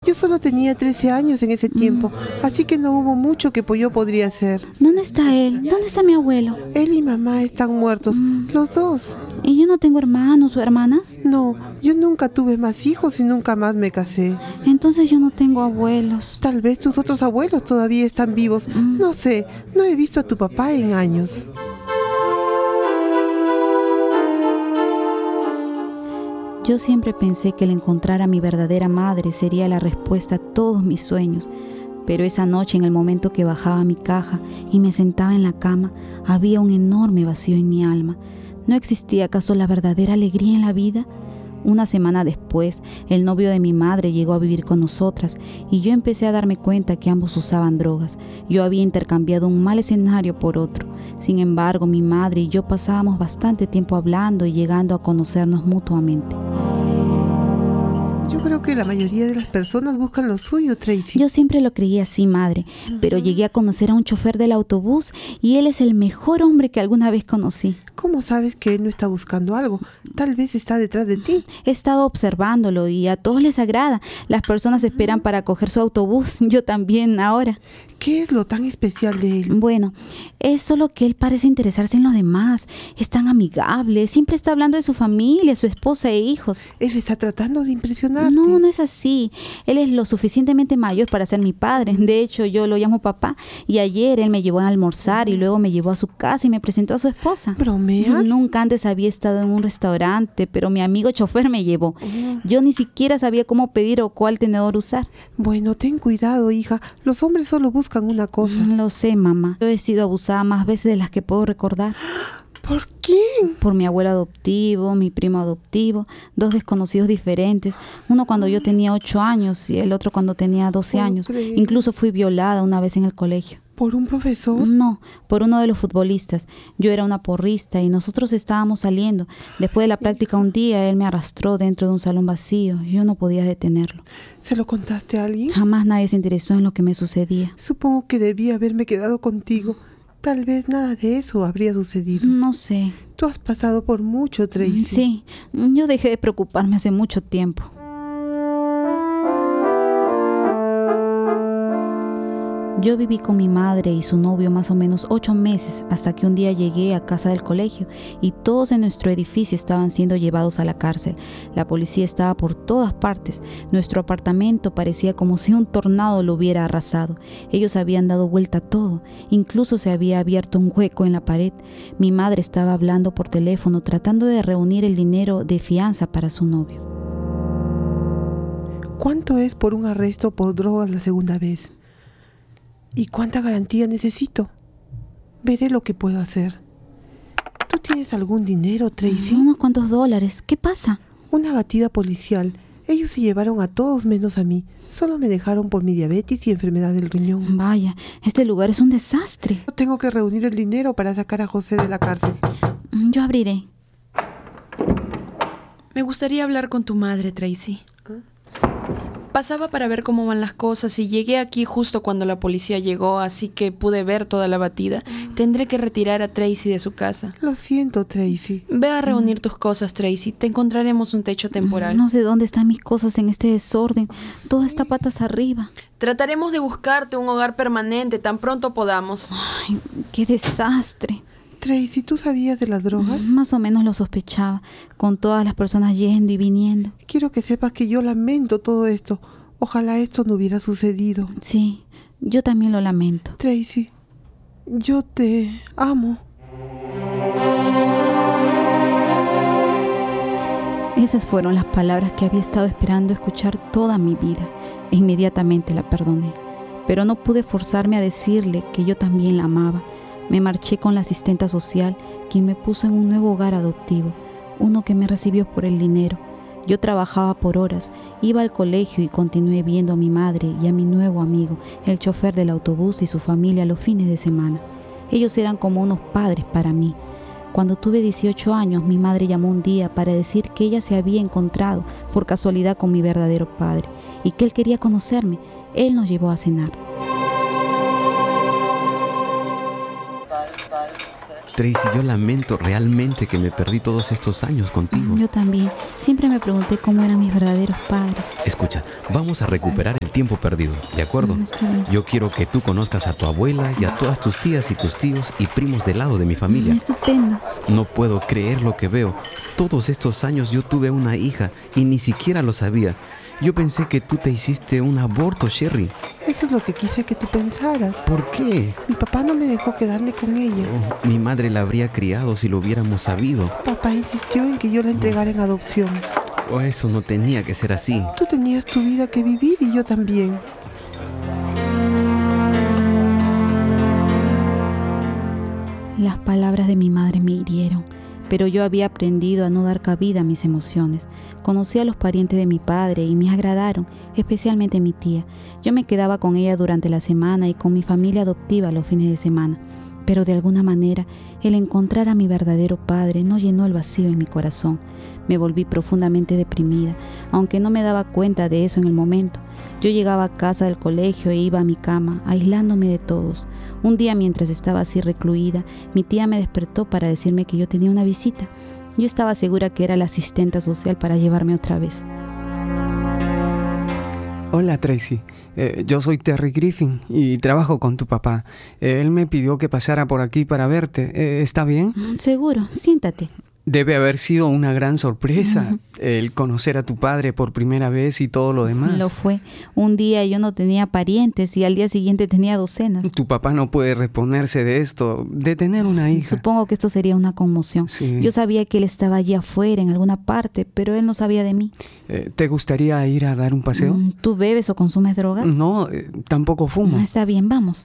Yo solo tenía 13 años en ese tiempo, así que no hubo mucho que yo podría hacer. ¿Dónde está él? ¿Dónde está mi abuelo? Él y mamá están muertos, los dos. ¿Y yo no tengo hermanos o hermanas? No, yo nunca tuve más hijos y nunca más me casé. Entonces yo no tengo abuelos. Tal vez tus otros abuelos todavía están vivos. No sé, no he visto a tu papá en años. Yo siempre pensé que el encontrar a mi verdadera madre sería la respuesta a todos mis sueños, pero esa noche, en el momento que bajaba mi caja y me sentaba en la cama, había un enorme vacío en mi alma. ¿No existía acaso la verdadera alegría en la vida? Una semana después, el novio de mi madre llegó a vivir con nosotras y yo empecé a darme cuenta que ambos usaban drogas. Yo había intercambiado un mal escenario por otro. Sin embargo, mi madre y yo pasábamos bastante tiempo hablando y llegando a conocernos mutuamente. Yo creo que la mayoría de las personas buscan lo suyo, Tracy. Yo siempre lo creí así, madre, pero llegué a conocer a un chofer del autobús y él es el mejor hombre que alguna vez conocí. ¿Cómo sabes que él no está buscando algo? Tal vez está detrás de ti. He estado observándolo y a todos les agrada. Las personas esperan para coger su autobús. Yo también ahora. ¿Qué es lo tan especial de él? Bueno, es solo que él parece interesarse en los demás. Es tan amigable. Siempre está hablando de su familia, su esposa e hijos. Él está tratando de impresionarte. No, no es así. Él es lo suficientemente mayor para ser mi padre. De hecho, yo lo llamo papá. Y ayer él me llevó a almorzar y luego me llevó a su casa y me presentó a su esposa. ¿Bromeas? Nunca antes había estado en un restaurante, pero mi amigo chofer me llevó. Yo ni siquiera sabía cómo pedir o cuál tenedor usar. Bueno, ten cuidado, hija. Los hombres solo buscan una cosa. Lo sé, mamá. Yo he sido abusada más veces de las que puedo recordar. ¿Por quién? Por mi abuelo adoptivo, mi primo adoptivo, dos desconocidos diferentes. Uno cuando yo tenía 8 años y el otro cuando tenía 12 años. Incluso fui violada una vez en el colegio. ¿Por un profesor? No, por uno de los futbolistas. Yo era una porrista y nosotros estábamos saliendo. Después de la práctica un día, él me arrastró dentro de un salón vacío. Yo no podía detenerlo. ¿Se lo contaste a alguien? Jamás nadie se interesó en lo que me sucedía. Supongo que debí haberme quedado contigo. Tal vez nada de eso habría sucedido. No sé. Tú has pasado por mucho, Tracy. Sí, yo dejé de preocuparme hace mucho tiempo. Yo viví con mi madre y su novio más o menos 8 meses hasta que un día llegué a casa del colegio y todos en nuestro edificio estaban siendo llevados a la cárcel. La policía estaba por todas partes. Nuestro apartamento parecía como si un tornado lo hubiera arrasado. Ellos habían dado vuelta a todo. Incluso se había abierto un hueco en la pared. Mi madre estaba hablando por teléfono tratando de reunir el dinero de fianza para su novio. ¿Cuánto es por un arresto por drogas la segunda vez? ¿Y cuánta garantía necesito? Veré lo que puedo hacer. ¿Tú tienes algún dinero, Tracy? Unos cuantos dólares. ¿Qué pasa? Una batida policial. Ellos se llevaron a todos menos a mí. Solo me dejaron por mi diabetes y enfermedad del riñón. Vaya, este lugar es un desastre. Yo tengo que reunir el dinero para sacar a José de la cárcel. Yo abriré. Me gustaría hablar con tu madre, Tracy. Pasaba para ver cómo van las cosas y llegué aquí justo cuando la policía llegó, así que pude ver toda la batida. Tendré que retirar a Tracy de su casa. Lo siento, Tracy. Ve a reunir tus cosas, Tracy. Te encontraremos un techo temporal. No sé dónde están mis cosas en este desorden. Todo está patas arriba. Trataremos de buscarte un hogar permanente tan pronto podamos. Ay, qué desastre. Tracy, ¿tú sabías de las drogas? Más o menos lo sospechaba, con todas las personas yendo y viniendo. Quiero que sepas que yo lamento todo esto. Ojalá esto no hubiera sucedido. Sí, yo también lo lamento. Tracy, yo te amo. Esas fueron las palabras que había estado esperando escuchar toda mi vida, e inmediatamente la perdoné. Pero no pude forzarme a decirle que yo también la amaba. Me marché con la asistenta social, quien me puso en un nuevo hogar adoptivo, uno que me recibió por el dinero. Yo trabajaba por horas, iba al colegio y continué viendo a mi madre y a mi nuevo amigo, el chofer del autobús y su familia los fines de semana. Ellos eran como unos padres para mí. Cuando tuve 18 años, mi madre llamó un día para decir que ella se había encontrado por casualidad con mi verdadero padre y que él quería conocerme. Él nos llevó a cenar. Tracy, yo lamento realmente que me perdí todos estos años contigo. Yo también. Siempre me pregunté cómo eran mis verdaderos padres. Escucha, vamos a recuperar el tiempo perdido, ¿de acuerdo? Está bien. Yo quiero que tú conozcas a tu abuela y a todas tus tías y tus tíos y primos del lado de mi familia. Estupendo. No puedo creer lo que veo. Todos estos años yo tuve una hija y ni siquiera lo sabía. Yo pensé que tú te hiciste un aborto, Sherry. Eso es lo que quise que tú pensaras. ¿Por qué? Mi papá no me dejó quedarme con ella. Oh, mi madre la habría criado si lo hubiéramos sabido. Papá insistió en que yo la entregara en adopción. Oh, eso no tenía que ser así. Tú tenías tu vida que vivir y yo también. Las palabras de mi madre me hirieron, pero yo había aprendido a no dar cabida a mis emociones. Conocí a los parientes de mi padre y me agradaron, especialmente mi tía. Yo me quedaba con ella durante la semana y con mi familia adoptiva los fines de semana. Pero de alguna manera, el encontrar a mi verdadero padre no llenó el vacío en mi corazón. Me volví profundamente deprimida, aunque no me daba cuenta de eso en el momento. Yo llegaba a casa del colegio e iba a mi cama, aislándome de todos. Un día, mientras estaba así recluida, mi tía me despertó para decirme que yo tenía una visita. Yo estaba segura que era la asistenta social para llevarme otra vez. Hola Tracy, yo soy Terry Griffin y trabajo con tu papá. Él me pidió que pasara por aquí para verte. ¿Está bien? Seguro, siéntate. Debe haber sido una gran sorpresa el conocer a tu padre por primera vez y todo lo demás. Lo fue. Un día yo no tenía parientes y al día siguiente tenía docenas. Tu papá no puede reponerse de esto, de tener una hija. Supongo que esto sería una conmoción. Sí. Yo sabía que él estaba allí afuera, en alguna parte, pero él no sabía de mí. ¿Te gustaría ir a dar un paseo? ¿Tú bebes o consumes drogas? No, tampoco fumo. Está bien, vamos.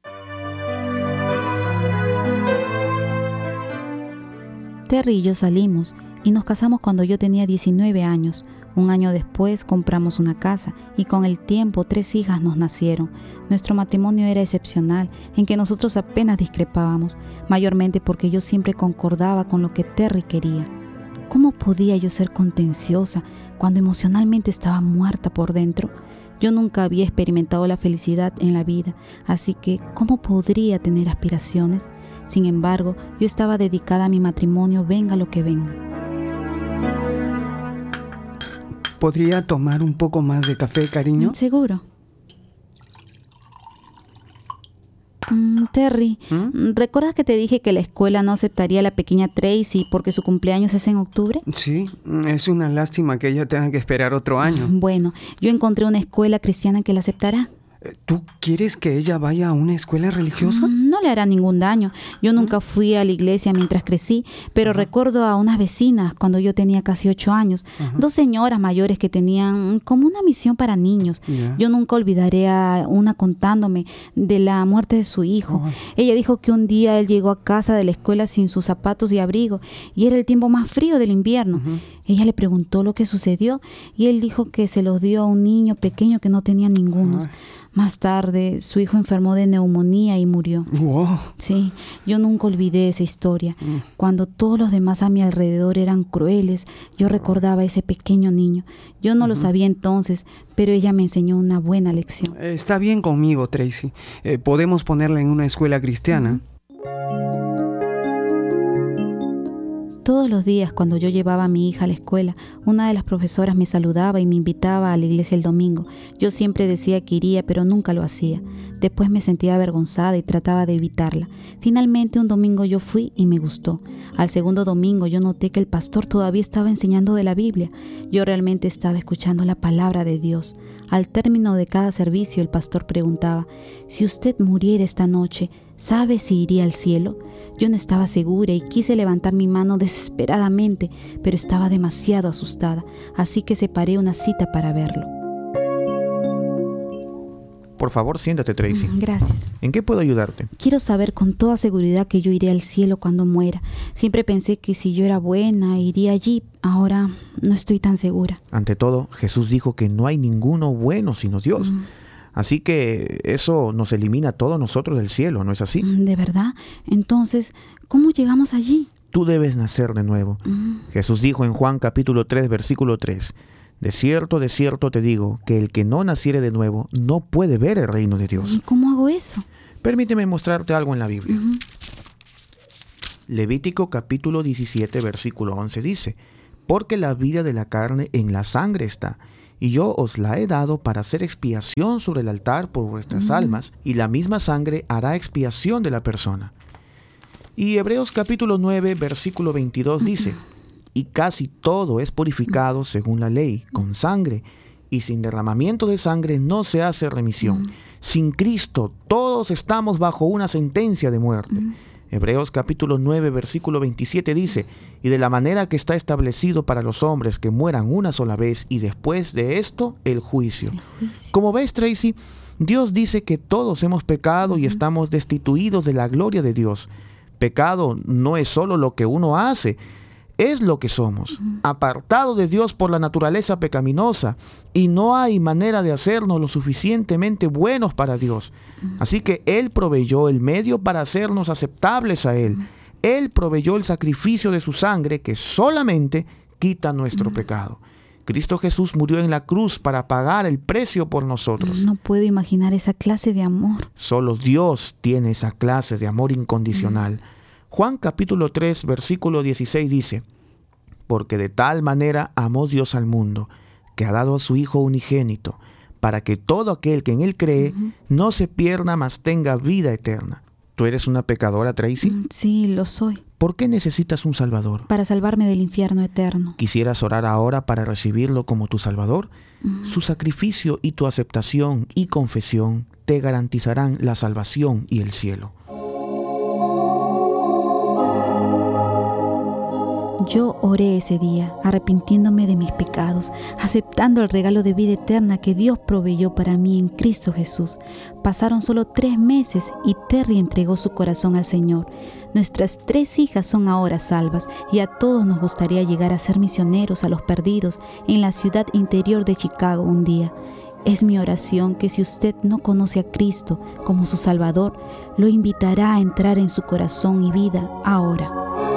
Terry y yo salimos y nos casamos cuando yo tenía 19 años. Un año después compramos una casa y con el tiempo 3 hijas nos nacieron. Nuestro matrimonio era excepcional, en que nosotros apenas discrepábamos, mayormente porque yo siempre concordaba con lo que Terry quería. ¿Cómo podía yo ser contenciosa cuando emocionalmente estaba muerta por dentro? Yo nunca había experimentado la felicidad en la vida, así que ¿cómo podría tener aspiraciones? Sin embargo, yo estaba dedicada a mi matrimonio, venga lo que venga. ¿Podría tomar un poco más de café, cariño? Seguro. Terry, ¿recuerdas que te dije que la escuela no aceptaría a la pequeña Tracy porque su cumpleaños es en octubre? Sí, es una lástima que ella tenga que esperar otro año. Bueno, yo encontré una escuela cristiana que la aceptará. ¿Tú quieres que ella vaya a una escuela religiosa? No le hará ningún daño. Yo nunca fui a la iglesia mientras crecí, pero recuerdo a unas vecinas cuando yo tenía casi 8 años. 2 señoras mayores que tenían como una misión para niños. Yo nunca olvidaré a una contándome de la muerte de su hijo. Ella dijo que un día él llegó a casa de la escuela sin sus zapatos y abrigo, y era el tiempo más frío del invierno. Ella le preguntó lo que sucedió y él dijo que se los dio a un niño pequeño que no tenía ninguno. Más tarde, su hijo enfermó de neumonía y murió. Wow. Sí, yo nunca olvidé esa historia. Cuando todos los demás a mi alrededor eran crueles, yo recordaba a ese pequeño niño. Yo no lo sabía entonces, pero ella me enseñó una buena lección. Está bien conmigo, Tracy. Podemos ponerla en una escuela cristiana. Todos los días cuando yo llevaba a mi hija a la escuela, una de las profesoras me saludaba y me invitaba a la iglesia el domingo. Yo siempre decía que iría, pero nunca lo hacía. Después me sentía avergonzada y trataba de evitarla. Finalmente un domingo yo fui y me gustó. Al segundo domingo yo noté que el pastor todavía estaba enseñando de la Biblia. Yo realmente estaba escuchando la palabra de Dios. Al término de cada servicio el pastor preguntaba: si usted muriera esta noche, ¿sabe si iría al cielo? Yo no estaba segura y quise levantar mi mano desesperadamente, pero estaba demasiado asustada, así que separé una cita para verlo. Por favor, siéntate, Tracy. Gracias. ¿En qué puedo ayudarte? Quiero saber con toda seguridad que yo iré al cielo cuando muera. Siempre pensé que si yo era buena, iría allí. Ahora no estoy tan segura. Ante todo, Jesús dijo que no hay ninguno bueno sino Dios. Así que eso nos elimina a todos nosotros del cielo, ¿no es así? ¿De verdad? Entonces, ¿cómo llegamos allí? Tú debes nacer de nuevo. Jesús dijo en Juan capítulo 3, versículo 3: de cierto te digo, que el que no naciere de nuevo no puede ver el reino de Dios. ¿Y cómo hago eso? Permíteme mostrarte algo en la Biblia. Levítico capítulo 17, versículo 11 dice: porque la vida de la carne en la sangre está, y yo os la he dado para hacer expiación sobre el altar por vuestras almas, y la misma sangre hará expiación de la persona. Y Hebreos capítulo 9, versículo 22 dice: y casi todo es purificado según la ley, con sangre, y sin derramamiento de sangre no se hace remisión. Sin Cristo todos estamos bajo una sentencia de muerte. Hebreos capítulo 9, versículo 27 dice: y de la manera que está establecido para los hombres que mueran una sola vez, y después de esto el juicio. Como ves, Tracy, Dios dice que todos hemos pecado y estamos destituidos de la gloria de Dios. Pecado no es solo lo que uno hace, es lo que somos, apartado de Dios por la naturaleza pecaminosa, y no hay manera de hacernos lo suficientemente buenos para Dios. Así que Él proveyó el medio para hacernos aceptables a Él. Él proveyó el sacrificio de su sangre que solamente quita nuestro pecado. Cristo Jesús murió en la cruz para pagar el precio por nosotros. No puedo imaginar esa clase de amor. Solo Dios tiene esa clase de amor incondicional. Juan capítulo 3, versículo 16 dice: porque de tal manera amó Dios al mundo, que ha dado a su Hijo unigénito, para que todo aquel que en Él cree no se pierda, mas tenga vida eterna. ¿Tú eres una pecadora, Tracy? Sí, lo soy. ¿Por qué necesitas un Salvador? Para salvarme del infierno eterno. ¿Quisieras orar ahora para recibirlo como tu Salvador? Su sacrificio y tu aceptación y confesión te garantizarán la salvación y el cielo. Yo oré ese día, arrepintiéndome de mis pecados, aceptando el regalo de vida eterna que Dios proveyó para mí en Cristo Jesús. Pasaron solo 3 meses y Terry entregó su corazón al Señor. Nuestras 3 hijas son ahora salvas y a todos nos gustaría llegar a ser misioneros a los perdidos en la ciudad interior de Chicago un día. Es mi oración que si usted no conoce a Cristo como su Salvador, lo invitará a entrar en su corazón y vida ahora.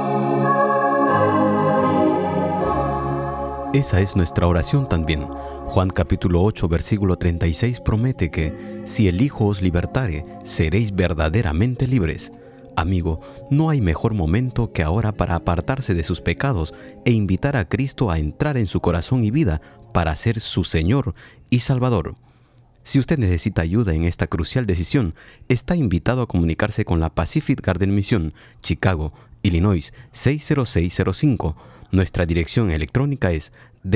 Esa es nuestra oración también. Juan capítulo 8, versículo 36 promete que si el Hijo os libertare, seréis verdaderamente libres. Amigo, no hay mejor momento que ahora para apartarse de sus pecados e invitar a Cristo a entrar en su corazón y vida para ser su Señor y Salvador. Si usted necesita ayuda en esta crucial decisión, está invitado a comunicarse con la Pacific Garden Mission, Chicago, Illinois 60605. Nuestra dirección electrónica es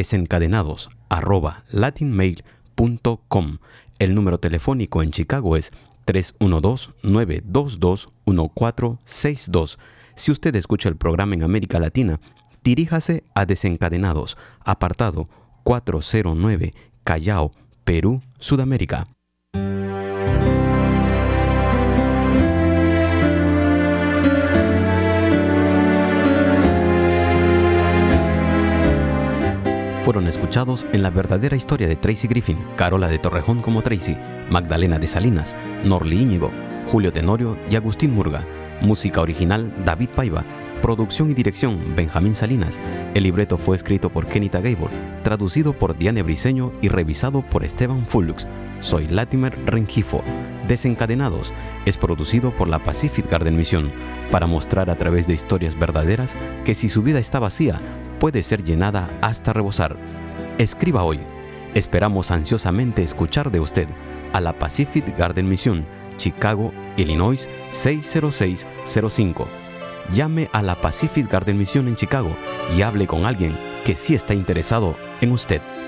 desencadenados@latinmail.com. El número telefónico en Chicago es 312-922-1462. Si usted escucha el programa en América Latina, diríjase a Desencadenados, apartado 409, Callao, Perú, Sudamérica. Fueron escuchados en La verdadera historia de Tracy Griffin, Carola de Torrejón como Tracy, Magdalena de Salinas, Norly Íñigo, Julio Tenorio y Agustín Murga. Música original David Paiva. Producción y dirección Benjamín Salinas. El libreto fue escrito por Kenita Gable, traducido por Diane Briceño y revisado por Esteban Fulux. Soy Latimer Rengifo. Desencadenados es producido por la Pacific Garden Mission para mostrar a través de historias verdaderas que si su vida está vacía, puede ser llenada hasta rebosar. Escriba hoy. Esperamos ansiosamente escuchar de usted a la Pacific Garden Mission, Chicago, Illinois 60605. Llame a la Pacific Garden Mission en Chicago y hable con alguien que sí está interesado en usted.